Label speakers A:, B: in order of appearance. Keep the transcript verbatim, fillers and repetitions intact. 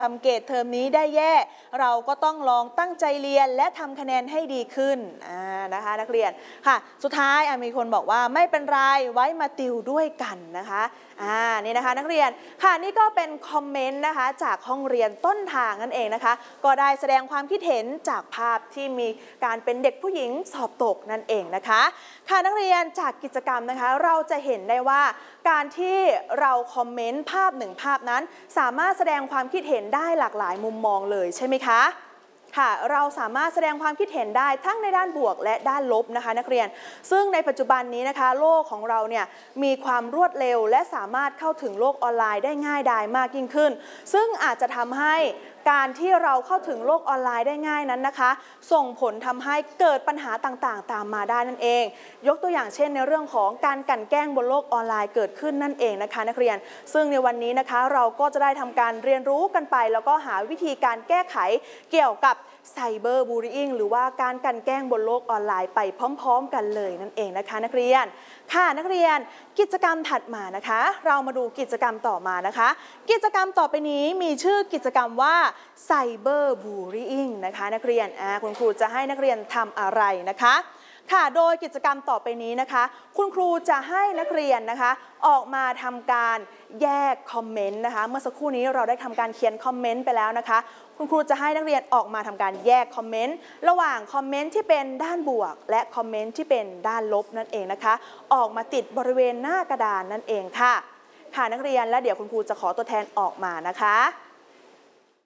A: ทำเกรดเทอมนี้ได้แย่เราก็ต้องลองตั้งใจเรียนและทำคะแนนให้ดีขึ้นอ่านะคะนักเรียนค่ะสุดท้ายมีคนบอกว่าไม่เป็นไรไว้มาติวด้วยกันนะคะอ่านี่นะคะนักเรียนค่ะนี่ก็เป็นคอมเมนต์นะคะจากห้องเรียนต้นทางนั่นเองนะคะก็ได้แสดงความคิดเห็นจากภาพที่มีการเป็นเด็กผู้หญิงสอบตกนั่นเองนะคะค่ะนักเรียนจากกิจกรรมนะคะเราจะเห็นได้ว่าการที่เราคอมเมนต์ภาพหนึ่งภาพนั้นสามารถแสดงความคิดเห็นได้หลากหลายมุมมองเลยใช่ไหมคะค่ะเราสามารถแสดงความคิดเห็นได้ทั้งในด้านบวกและด้านลบนะคะนักเรียนซึ่งในปัจจุบันนี้นะคะโลกของเราเนี่ยมีความรวดเร็วและสามารถเข้าถึงโลกออนไลน์ได้ง่ายดายมากยิ่งขึ้นซึ่งอาจจะทำให้การที่เราเข้าถึงโลกออนไลน์ได้ง่ายนั้นนะคะส่งผลทำให้เกิดปัญหาต่างๆตามมาได้นั่นเองยกตัวอย่างเช่นในเรื่องของการกลั่นแกล้งบนโลกออนไลน์เกิดขึ้นนั่นเองนะคะนักเรียนซึ่งในวันนี้นะคะเราก็จะได้ทำการเรียนรู้กันไปแล้วก็หาวิธีการแก้ไขเกี่ยวกับไซเบอร์บูลลี่หรือว่าการกลั่นแกล้งบนโลกออนไลน์ไปพร้อมๆกันเลยนั่นเองนะคะนักเรียนค่ะนักเรียนกิจกรรมถัดมานะคะเรามาดูกิจกรรมต่อมานะคะกิจกรรมต่อไปนี้มีชื่อกิจกรรมว่าไซเบอร์บูลลี่นะคะนักเรียนคุณครูจะให้นักเรียนทำอะไรนะคะค่ะโดยกิจกรรมต่อไปนี้นะคะคุณครูจะให้นักเรียนนะคะออกมาทำการแยกคอมเมนต์นะคะเมื่อสักครู่นี้เราได้ทำการเขียนคอมเมนต์ไปแล้วนะคะคุณครูจะให้นักเรียนออกมาทำการแยกคอมเมนต์ระหว่างคอมเมนต์ที่เป็นด้านบวกและคอมเมนต์ที่เป็นด้านลบนั่นเองนะคะออกมาติดบริเวณหน้ากระดานนั่นเองค่ะค่ะนักเรียนและเดี๋ยวคุณครูจะขอตัวแทนออกมานะคะ